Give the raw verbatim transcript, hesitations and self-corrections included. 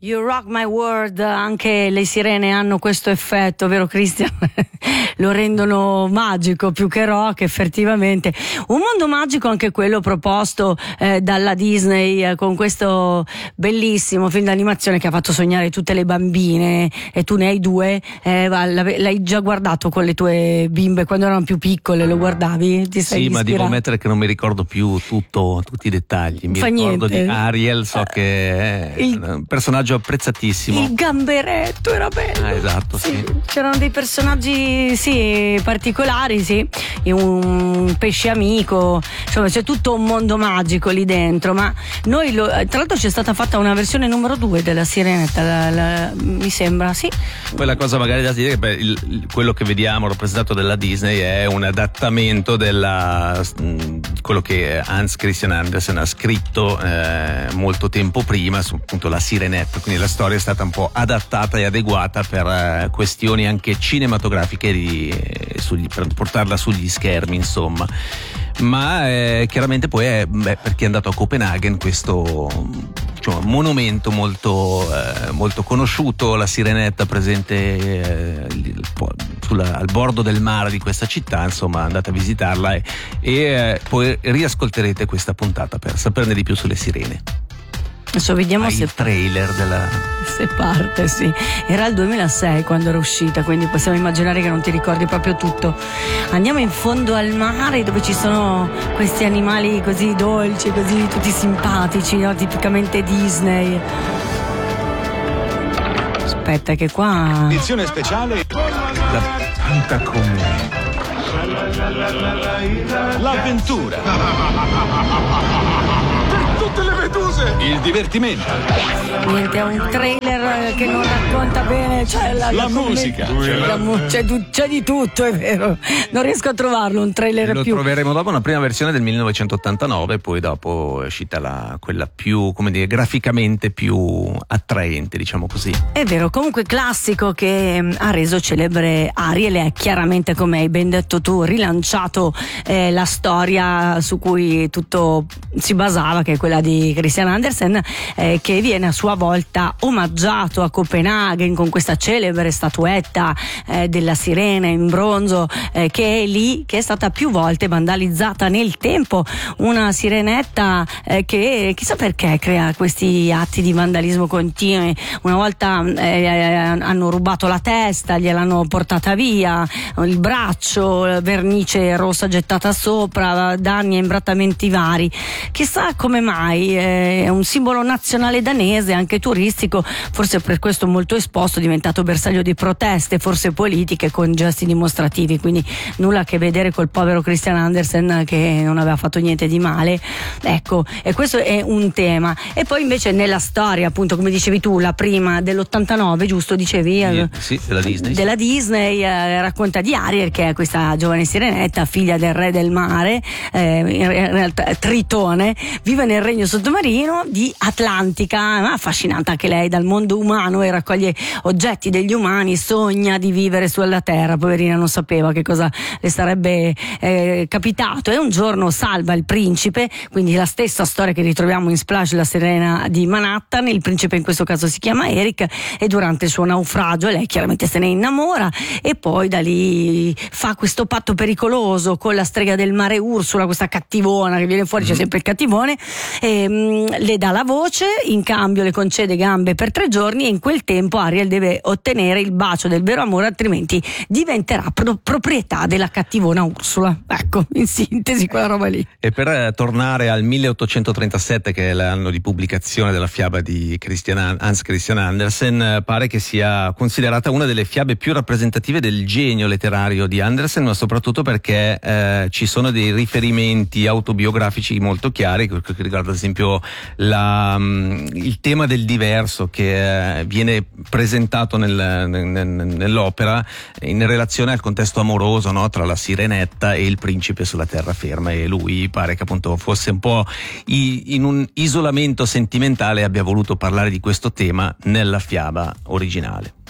You rock my world, anche le sirene hanno questo effetto, vero Cristian? Lo rendono magico più che rock, effettivamente. Un mondo magico anche quello proposto eh, dalla Disney eh, con questo bellissimo film d'animazione che ha fatto sognare tutte le bambine, e tu ne hai due, eh, l'hai già guardato con le tue bimbe quando erano più piccole, lo guardavi? Ti sei sì, ispirato? Ma devo ammettere che non mi ricordo più tutto, tutti i dettagli. Mi Fa ricordo niente. di Ariel, so che è Il- un personaggio apprezzatissimo. Il gamberetto era bello. Ah, esatto, sì. C'erano dei personaggi, sì, particolari, sì. E un pesce amico, insomma, c'è tutto un mondo magico lì dentro. Ma noi, lo, tra l'altro, c'è stata fatta una versione numero due della Sirenetta, la, la, mi sembra, sì. Poi la cosa magari da dire è che beh, il, il- quello che vediamo rappresentato dalla Disney è un adattamento della mh, quello che Hans Christian Andersen ha scritto eh, molto tempo prima su appunto la Sirenetta, quindi la storia è stata un po' adattata e adeguata per eh, questioni anche cinematografiche di, eh, sugli, per portarla sugli schermi, insomma. Ma eh, chiaramente poi è beh, perché è andato a Copenaghen questo diciamo, monumento molto, eh, molto conosciuto, la Sirenetta presente eh, lì, sulla, al bordo del mare di questa città, insomma andate a visitarla e, e eh, poi riascolterete questa puntata per saperne di più sulle sirene. Adesso vediamo Ah, se il trailer della... Se parte, sì. Era il duemilasei quando era uscita, quindi possiamo immaginare che non ti ricordi proprio tutto. Andiamo in fondo al mare dove ci sono questi animali così dolci, così tutti simpatici, no? Tipicamente Disney. Aspetta che qua... Edizione speciale La Santa Comune. l'avventura. Per tutte le veduse. Il divertimento. Niente, è un trailer che non racconta bene, cioè la, La com- musica. la mu- c'è, tu- c'è di tutto, è vero. Non riesco a trovarlo, un trailer Lo più... troveremo dopo, una prima versione del millenovecentottantanove, poi dopo è uscita la, quella più, come dire, graficamente più attraente, diciamo così. È vero, comunque classico che mm, ha reso celebre Ariel, è chiaramente, come hai ben detto tu, rilanciato eh, la storia su cui tutto si basava, che è quella di Christian Andersen, eh, che viene a sua volta omaggiato a Copenaghen con questa celebre statuetta eh, della sirena in bronzo eh, che è lì, che è stata più volte vandalizzata nel tempo, una sirenetta eh, che chissà perché crea questi atti di vandalismo continui. Una volta eh, hanno rubato la testa, gliel'hanno portata via, il braccio, vernice rossa gettata sopra, danni e imbrattamenti vari. Chissà come mai, eh, è un simbolo nazionale danese, anche turistico, forse per questo molto esposto, è diventato bersaglio di proteste, forse politiche, con gesti dimostrativi, quindi nulla a che vedere col povero Christian Andersen che non aveva fatto niente di male. Ecco, e questo è un tema. E poi invece nella storia, appunto, come dicevi tu, la prima dell'ottantanove, giusto, dicevi? Sì, sì, della Disney. Della Disney, eh, racconta di Ariel, che è questa giovane sirenetta, figlia del re del mare, eh, in realtà Tritone, vive nel regno sottomarino di Atlantica, affascinata anche lei dal mondo umano e raccoglie oggetti degli umani, sogna di vivere sulla terra, poverina non sapeva che cosa le sarebbe eh, capitato, e un giorno salva il principe, quindi la stessa storia che ritroviamo in Splash, la sirena di Manhattan. Il principe in questo caso si chiama Eric, e durante il suo naufragio lei chiaramente se ne innamora, e poi da lì fa questo patto pericoloso con la strega del mare Ursula, questa cattivona che viene fuori, c'è sempre il cattivone, e, mh, le dà la voce, in cambio le concede gambe per tre giorni, e in quel tempo Ariel deve ottenere il bacio del vero amore, altrimenti diventerà pro- proprietà della cattivona Ursula. Ecco, in sintesi quella roba lì. E per eh, tornare al milleottocentotrentasette, che è l'anno di pubblicazione della fiaba di Christian An- Hans Christian Andersen, eh, pare che sia considerata una delle fiabe più rappresentative del genio letterario di Andersen, ma soprattutto perché eh, ci sono dei riferimenti autobiografici molto chiari, che, che riguarda ad esempio la, mh, il tema del diverso che eh, viene presentato nel, nel, nell'opera in relazione al contesto amoroso, no? Tra la sirenetta e il principe sulla terraferma, e lui pare che appunto fosse un po' i, in un isolamento sentimentale e abbia voluto parlare di questo tema nella fiaba originale.